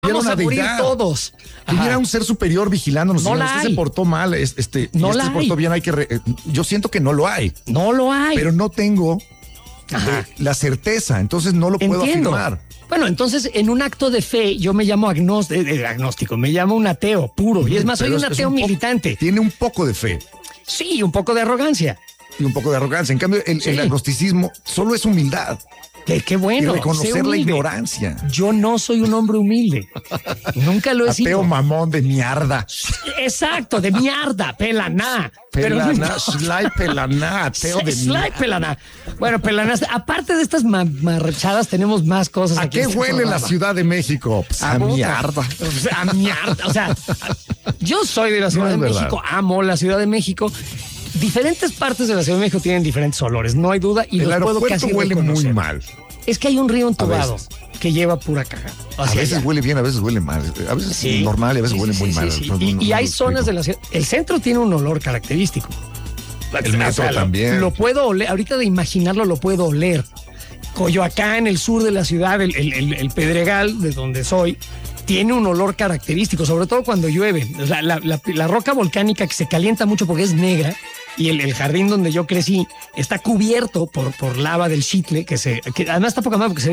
Vamos a morir todos. Tuviera un ser superior vigilándonos. No Si la usted hay. se portó mal, No la se portó hay. bien, yo siento que no lo hay. No lo hay. Pero no tengo la certeza, entonces no lo puedo afirmar. Bueno, entonces en un acto de fe yo me llamo agnóstico, me llamo un ateo puro. Y es más, soy Pero un ateo militante. Tiene un poco de fe. Sí, un poco de arrogancia. Y un poco de arrogancia. En cambio, el agnosticismo solo es humildad. Qué bueno. Y reconocer la ignorancia. Yo no soy un hombre humilde. Nunca lo he sido. Ateo mamón de mierda. Exacto, de mierda, pelaná. Pelaná, slay pelaná, ateo de Slay mierda. pelaná. Bueno, pelaná, aparte de estas marrachadas, tenemos más cosas ¿A aquí. qué en este huele la programa. Ciudad de México? Pues, a puta. mierda. A mierda. O sea, yo soy de la Ciudad No, de es verdad. México, amo la Ciudad de México. Diferentes partes de la Ciudad de México tienen diferentes olores, no hay duda, y El los puedo aeropuerto casi huele reconocer. muy mal. Es que hay un río entubado veces. que lleva pura caga. A veces huele bien, a veces huele mal. A veces Sí. normal y a veces Sí, huele sí, muy sí, mal. sí. No, Y no hay lo zonas explico. de la ciudad. El centro tiene un olor característico. El metro también. Lo puedo oler, ahorita de imaginarlo lo puedo oler. Coyoacán, el sur de la ciudad, el Pedregal, de donde soy, tiene un olor característico, sobre todo cuando llueve. O sea, la roca volcánica que se calienta mucho porque es negra y el jardín donde yo crecí está cubierto por lava del Xitle, que además está poca madre porque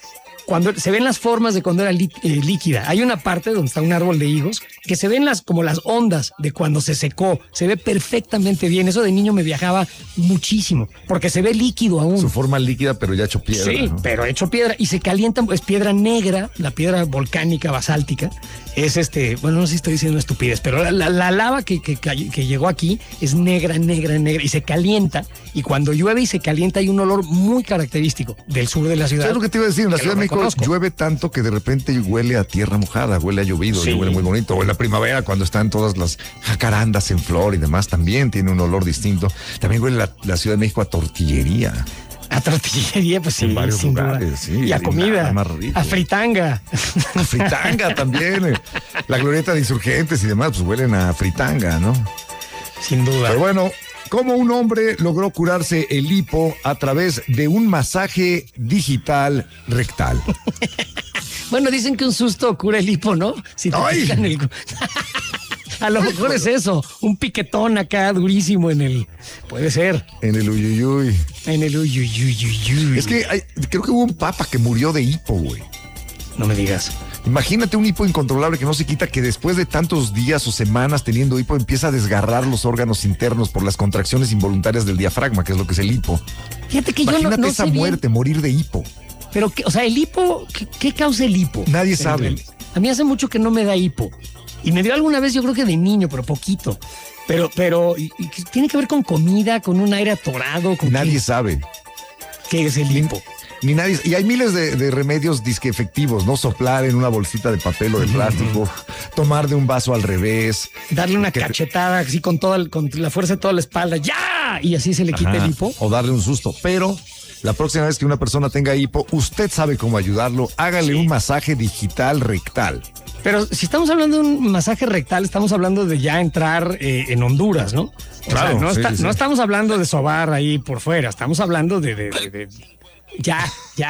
se ven las formas de cuando era líquida. Hay una parte donde está un árbol de higos que se ven como las ondas de cuando se secó. Se ve perfectamente bien. Eso de niño me viajaba muchísimo porque se ve líquido aún. Su forma líquida, pero ya hecho piedra. Sí, ¿no? pero hecho piedra y se calienta, es piedra negra, la piedra volcánica basáltica. Es bueno, no sé si estoy diciendo estupidez, pero la lava que llegó aquí es negra y se calienta. Y cuando llueve y se calienta hay un olor muy característico del sur de la ciudad. ¿Sabes lo que te iba a decir? En la que Ciudad lo de México reconozco. llueve tanto que de repente huele a tierra mojada, huele a llovido, Sí. y huele muy bonito. O en la primavera, cuando están todas las jacarandas en flor y demás, también tiene un olor distinto. También huele la Ciudad de México a tortillería. A tortillería, pues sí, En varios sin lugares, duda. sí, Y a y comida, nada más rico. a fritanga. A fritanga también. La glorieta de Insurgentes y demás, pues huelen a fritanga, ¿no? Sin duda. Pero bueno, ¿cómo un hombre logró curarse el hipo a través de un masaje digital rectal? Bueno, dicen que un susto cura el hipo, ¿no? Si te ¡Ay! pican a lo mejor es eso, un piquetón acá durísimo puede ser, En el uyuyuy. en el uyuyuyuyuy. Es que creo que hubo un papa que murió de hipo, güey. No me digas. Imagínate un hipo incontrolable que no se quita, que después de tantos días o semanas teniendo hipo empieza a desgarrar los órganos internos por las contracciones involuntarias del diafragma, que es lo que es el hipo. Fíjate que Imagínate yo no esa sé bien, muerte, morir de hipo. pero o sea, el hipo, ¿qué causa el hipo? Nadie sabe. A mí hace mucho que no me da hipo. Y me dio alguna vez, yo creo que de niño, pero poquito. Pero y tiene que ver con comida, con un aire atorado. Con Nadie sabe. ¿Qué es el hipo? Ni nadie. Y hay miles de remedios disque efectivos, ¿no? Soplar en una bolsita de papel o de plástico, tomar de un vaso al revés. Darle una Que- cachetada así con la fuerza de toda la espalda. ¡Ya! Y así se le quita Ajá, el hipo. o darle un susto. Pero la próxima vez que una persona tenga hipo, usted sabe cómo ayudarlo. Hágale un masaje digital rectal. Pero si estamos hablando de un masaje rectal, estamos hablando de ya entrar en Honduras, ¿no? Claro, no, sí, sí. no estamos hablando de sobar ahí por fuera, estamos hablando de ya.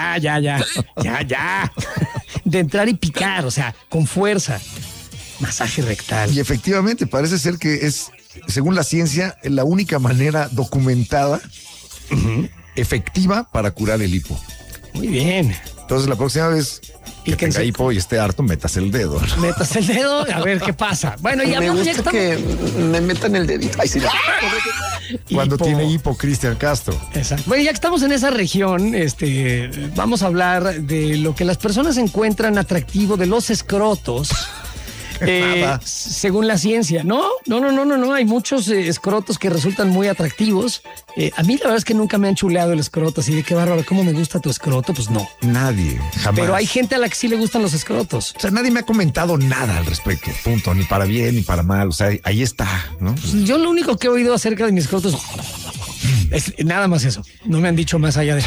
De entrar y picar, o sea, con fuerza. Masaje rectal. Y efectivamente, parece ser que es, según la ciencia, la única manera documentada, efectiva para curar el hipo. Muy bien. Entonces, la próxima vez que Píquense. tenga hipo y esté harto, metas el dedo. Metas el dedo, a ver qué pasa. Bueno, ya Me hablamos, ya gusta que estamos. que me metan el dedito. Ay, sí. Cuando Hipo. tiene hipo, Cristian Castro. Exacto. Bueno, ya que estamos en esa región, vamos a hablar de lo que las personas encuentran atractivo de los escrotos. Nada. Según la ciencia. No. Hay muchos escrotos que resultan muy atractivos. A mí la verdad es que nunca me han chuleado el escroto, así de qué bárbaro, ¿cómo me gusta tu escroto? Pues no. Nadie, jamás. Pero hay gente a la que sí le gustan los escrotos. O sea, nadie me ha comentado nada al respecto, punto, ni para bien ni para mal, o sea, ahí está, ¿no? Yo lo único que he oído acerca de mis escrotos es nada más eso. No me han dicho más allá de...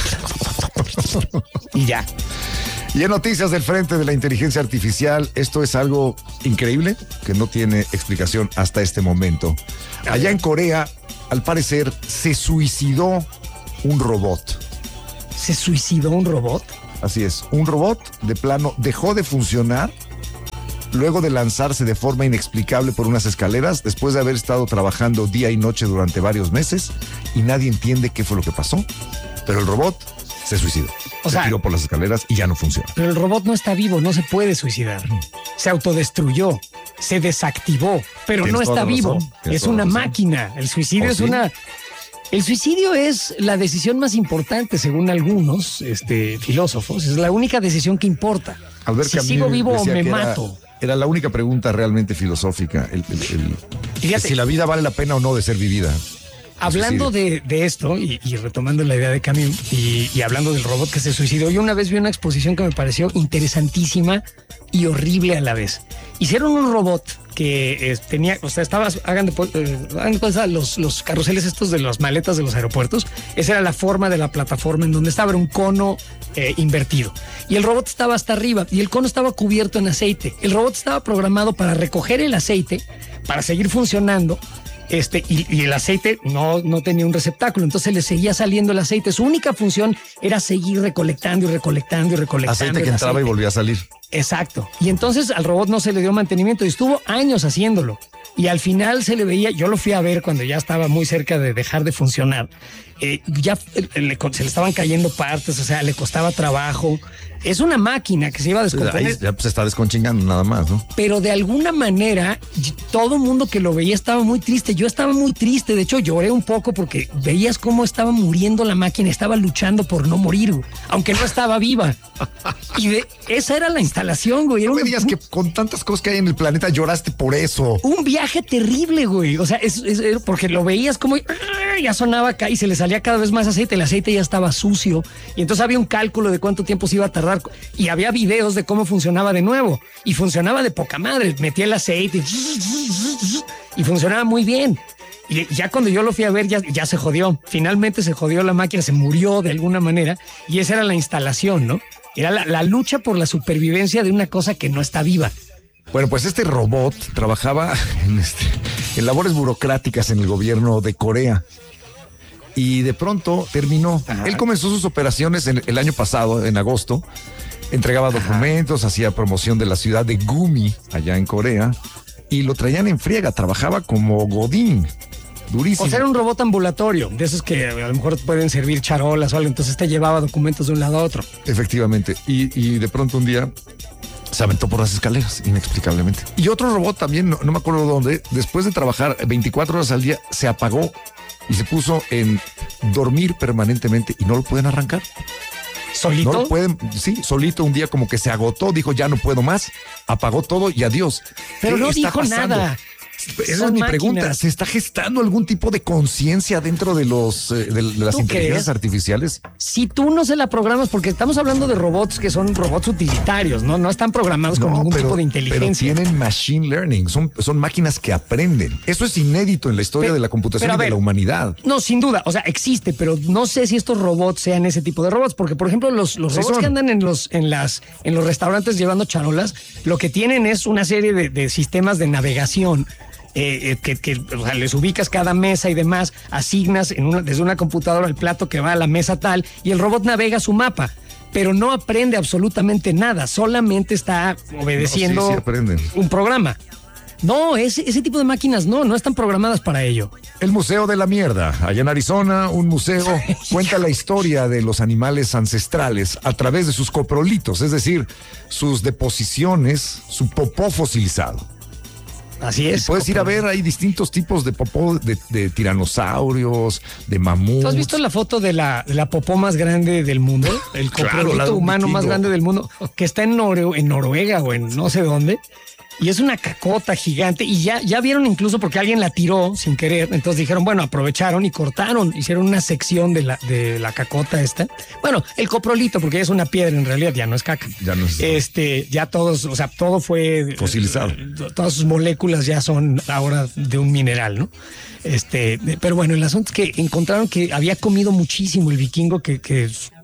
Y ya. Y en noticias del frente de la inteligencia artificial, esto es algo increíble que no tiene explicación hasta este momento. Allá en Corea, al parecer, se suicidó un robot. ¿Se suicidó un robot? Así es, un robot de plano dejó de funcionar luego de lanzarse de forma inexplicable por unas escaleras, después de haber estado trabajando día y noche durante varios meses, y nadie entiende qué fue lo que pasó. Pero el robot se suicidó. Se tiró por las escaleras y ya no funciona. Pero el robot no está vivo, no se puede suicidar. Se autodestruyó, se desactivó, pero no está vivo. Es una máquina. El suicidio es una... El suicidio es la decisión más importante, según algunos filósofos. Es la única decisión que importa. Si sigo vivo o me mato. Era la única pregunta realmente filosófica. Si la vida vale la pena o no de ser vivida. Hablando de esto y retomando la idea de Camus y hablando del robot que se suicidó, yo una vez vi una exposición que me pareció interesantísima y horrible a la vez. Hicieron un robot que tenía, o sea, hagan de cuenta los carruseles estos de las maletas de los aeropuertos. Esa era la forma de la plataforma en donde estaba, era un cono invertido. Y el robot estaba hasta arriba y el cono estaba cubierto en aceite. El robot estaba programado para recoger el aceite, para seguir funcionando. Y el aceite no tenía un receptáculo, entonces le seguía saliendo el aceite. Su única función era seguir recolectando y recolectando y recolectando. Aceite que entraba y volvía a salir. Exacto. Y entonces al robot no se le dio mantenimiento y estuvo años haciéndolo. Y al final se le veía, yo lo fui a ver cuando ya estaba muy cerca de dejar de funcionar. Ya se le estaban cayendo partes, o sea, le costaba trabajo. Es una máquina que se iba a descomponer. Ahí ya se está desconchingando nada más, ¿no? Pero de alguna manera, todo el mundo que lo veía estaba muy triste. Yo estaba muy triste. De hecho, lloré un poco porque veías cómo estaba muriendo la máquina. Estaba luchando por no morir, aunque no estaba viva. Y esa era la instalación, güey. No me digas que con tantas cosas que hay en el planeta lloraste por eso. Un viaje terrible, güey. O sea, porque lo veías como ya sonaba acá y se le salía cada vez más aceite. El aceite ya estaba sucio. Y entonces había un cálculo de cuánto tiempo se iba a tardar. Y había videos de cómo funcionaba de nuevo. Y funcionaba de poca madre. Metía el aceite y funcionaba muy bien. Y ya cuando yo lo fui a ver, ya se jodió. Finalmente se jodió la máquina, se murió de alguna manera. Y esa era la instalación, ¿no? Era la lucha por la supervivencia de una cosa que no está viva. Bueno, pues este robot trabajaba en labores burocráticas en el gobierno de Corea. Y de pronto terminó. Ajá. Él comenzó sus operaciones el año pasado, en agosto. Entregaba documentos, hacía promoción de la ciudad de Gumi, allá en Corea. Y lo traían en friega, trabajaba como godín. Durísimo. O sea, era un robot ambulatorio, de esos que a lo mejor pueden servir charolas o algo. Entonces te llevaba documentos de un lado a otro. Efectivamente. Y de pronto un día se aventó por las escaleras, inexplicablemente. Y otro robot también, no me acuerdo dónde, después de trabajar 24 horas al día, se apagó y se puso en dormir permanentemente y no lo pueden arrancar. ¿Solito? No lo pueden, sí, solito un día como que se agotó, dijo ya no puedo más, apagó todo y adiós. Pero no dijo nada. Esa es mi pregunta. ¿Se está gestando algún tipo de conciencia dentro de las inteligencias artificiales? Si tú no se la programas, porque estamos hablando de robots que son robots utilitarios, no están programados con ningún tipo de inteligencia. Pero tienen machine learning, son máquinas que aprenden. Eso es inédito en la historia de la computación y de la humanidad. No, sin duda, o sea, existe, pero no sé si estos robots sean ese tipo de robots, porque por ejemplo los robots que andan en los restaurantes llevando charolas, lo que tienen es una serie de sistemas de navegación. O sea, les ubicas cada mesa y demás, asignas desde una computadora el plato que va a la mesa tal y el robot navega su mapa, pero no aprende absolutamente nada, solamente está obedeciendo un programa. No, ese tipo de máquinas no están programadas para ello. El Museo de la Mierda, allá en Arizona, un museo cuenta la historia de los animales ancestrales a través de sus coprolitos, es decir, sus deposiciones, su popó fosilizado. Así es. Y puedes ir a ver, hay distintos tipos de popó de tiranosaurios, de mamuts. ¿Tú has visto la foto de la popó más grande del mundo? El coprolito humano más grande del mundo, que está en Noruega o en no sé dónde. Y es una cacota gigante y ya vieron incluso porque alguien la tiró sin querer. Entonces dijeron, bueno, aprovecharon y cortaron, hicieron una sección de la cacota esta. Bueno, el coprolito, porque ya es una piedra en realidad, ya no es caca. Ya no es. Ya todos, o sea, todo fue fosilizado. Todas sus moléculas ya son ahora de un mineral, ¿no? Pero bueno, el asunto es que encontraron que había comido muchísimo el vikingo, que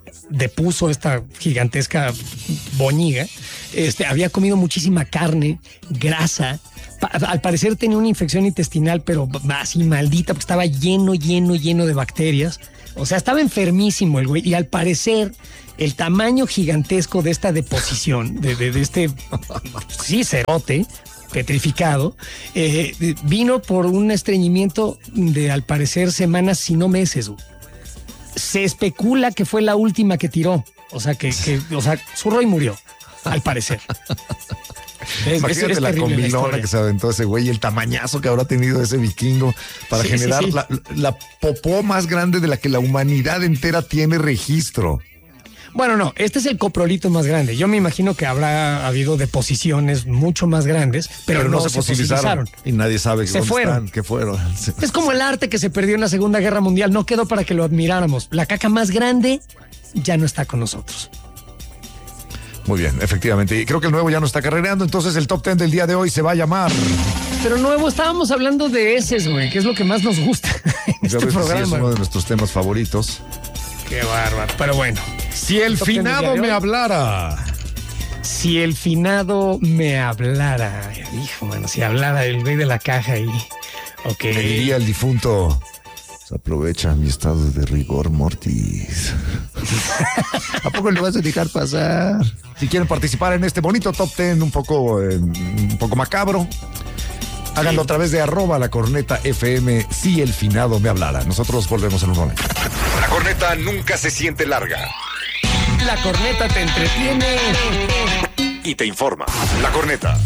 depuso esta gigantesca boñiga, había comido muchísima carne, grasa. Al parecer tenía una infección intestinal, pero así maldita, porque estaba lleno de bacterias. O sea, estaba enfermísimo el güey. Y al parecer, el tamaño gigantesco de esta deposición, de este, sí, cerote petrificado, vino por un estreñimiento de, al parecer, semanas, si no meses. Se especula que fue la última que tiró. O sea, zurró y murió, al parecer. Imagínate la comilona que se aventó ese güey y el tamañazo que habrá tenido ese vikingo para generar la popó más grande de la que la humanidad entera tiene registro. Bueno, no, este es el coprolito más grande. Yo me imagino que habrá habido deposiciones mucho más grandes, pero no se fosilizaron. Y nadie sabe qué fueron. Es como el arte que se perdió en la Segunda Guerra Mundial. No quedó para que lo admiráramos. La caca más grande ya no está con nosotros. Muy bien, efectivamente. Y creo que el nuevo ya no está carrereando, entonces el top 10 del día de hoy se va a llamar... Pero nuevo, estábamos hablando de heces, güey, que es lo que más nos gusta en este programa. Sí, es uno de nuestros temas favoritos. Qué bárbaro, pero bueno. Si el finado me hablara. Si el finado me hablara. Hijo, mano, si hablara el güey de la caja y... Ok. Me diría el difunto... Se aprovecha mi estado de rigor mortis. ¿A poco le vas a dejar pasar? Si quieren participar en este bonito top 10 un poco macabro, háganlo a través de @lacornetafm. Si el finado me hablara. Nosotros volvemos en un momento. La corneta nunca se siente larga. La corneta te entretiene y te informa. La corneta.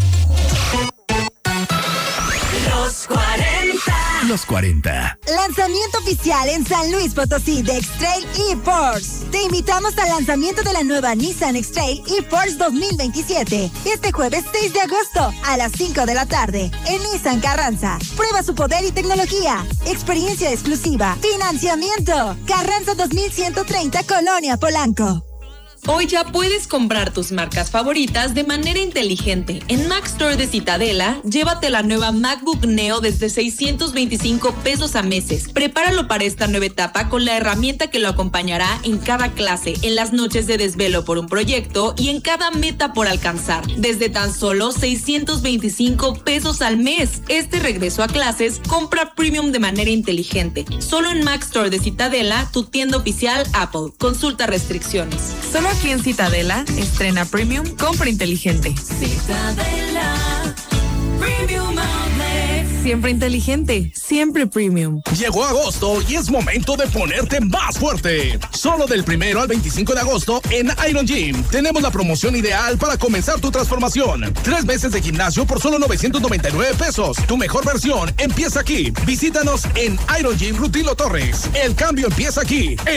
Los 40. Los 40. Lanzamiento oficial en San Luis Potosí de X-Trail e-Force. Te invitamos al lanzamiento de la nueva Nissan X-Trail e-Force 2027. Este jueves 6 de agosto a las 5 de la tarde en Nissan Carranza. Prueba su poder y tecnología. Experiencia exclusiva. Financiamiento. Carranza 2130 Colonia Polanco. Hoy ya puedes comprar tus marcas favoritas de manera inteligente. En Mac Store de Citadela, llévate la nueva MacBook Neo desde $625 a meses. Prepáralo para esta nueva etapa con la herramienta que lo acompañará en cada clase, en las noches de desvelo por un proyecto y en cada meta por alcanzar. Desde tan solo $625 al mes. Este regreso a clases, compra Premium de manera inteligente. Solo en Mac Store de Citadela, tu tienda oficial Apple. Consulta restricciones. Solo aquí en Citadela, estrena Premium, compra inteligente. Citadela, Premium Outlet. Siempre inteligente, siempre Premium. Llegó agosto y es momento de ponerte más fuerte. Solo del 1 al 25 de agosto en Iron Gym tenemos la promoción ideal para comenzar tu transformación. 3 meses de gimnasio por solo $999. Tu mejor versión empieza aquí. Visítanos en Iron Gym Rutilo Torres. El cambio empieza aquí.